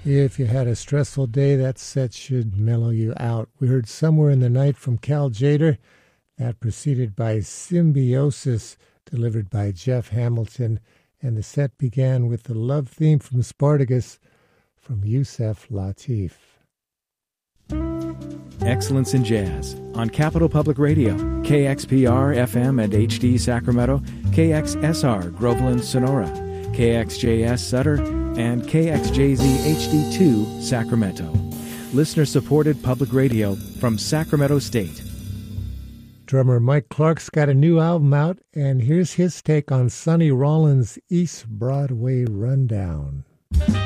If you had a stressful day, that set should mellow you out. We heard Somewhere in the Night from Cal Tjader, that preceded by Symbiosis, delivered by Jeff Hamilton, and the set began with the love theme from Spartacus from Yusef Lateef. Excellence in Jazz on Capital Public Radio, KXPR FM and HD Sacramento, KXSR Groveland Sonora, KXJS Sutter, and KXJZ HD2 Sacramento. Listener-supported public radio from Sacramento State. Drummer Mike Clark's got a new album out, and here's his take on Sonny Rollins' East Broadway Rundown.